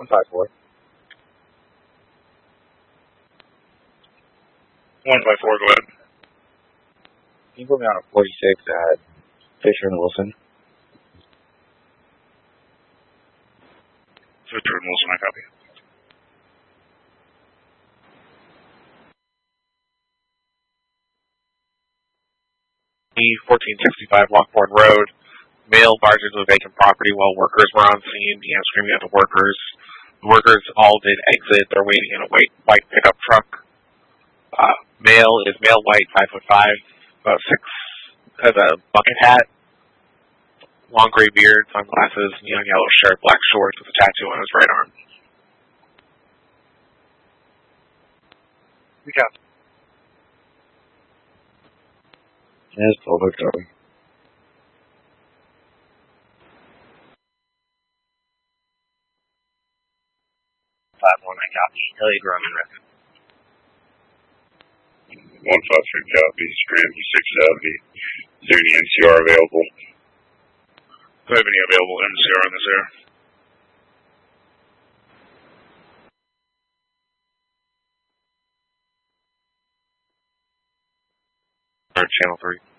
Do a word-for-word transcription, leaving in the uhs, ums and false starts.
one five four. one five four, go ahead. Can you put me on a forty-six at Fisher and Wilson? Fisher and Wilson, I copy. E fourteen sixty-five Lockbourne Road. Male barges a vacant property while workers were on scene. Began screaming at the workers. The workers all did exit. They're waiting in a white, white pickup truck. Uh, male is male white, five foot five, about six, has a bucket hat, long gray beard, sunglasses, neon yellow shirt, black shorts with a tattoo on his right arm. We got. Yes, over copy. Five one, I copy. Elliot Roman record. One five three copy. Scranton six seventy. Is there any N C R available? Do I have any available N C R in this area? Channel three.